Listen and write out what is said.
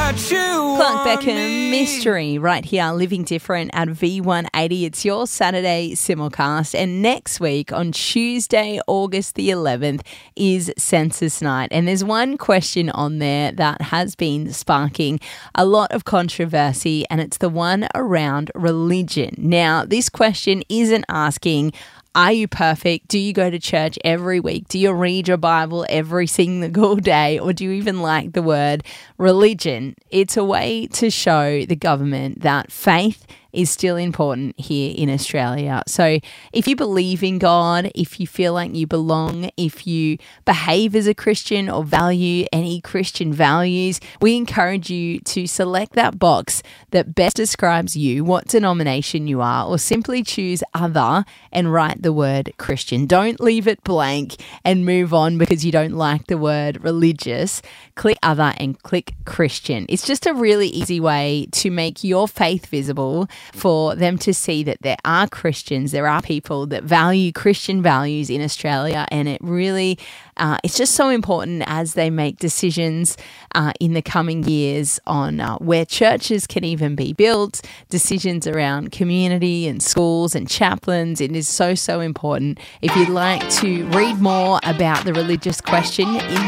what you Clark want Beckham, me. Mystery, right here, Living Different at V180. It's your Saturday simulcast. And next week, on Tuesday, August the 11th, is Census Night. And there's one question on there that has been sparking a lot of controversy, and it's the one around religion. Now, this question isn't asking, are you perfect? Do you go to church every week? Do you read your Bible every single day? Or do you even like the word religion? It's a way to show the government that faith is still important here in Australia. So if you believe in God, if you feel like you belong, if you behave as a Christian or value any Christian values, we encourage you to select that box that best describes you, what denomination you are, or simply choose other and write the word Christian. Don't leave it blank and move on because you don't like the word religious. Click other and click Christian. It's just a really easy way to make your faith visible for them to see that there are Christians, there are people that value Christian values in Australia, and it really, it's just so important as they make decisions in the coming years on where churches can even be built, decisions around community and schools and chaplains. It is so, so important. If you'd like to read more about the religious question in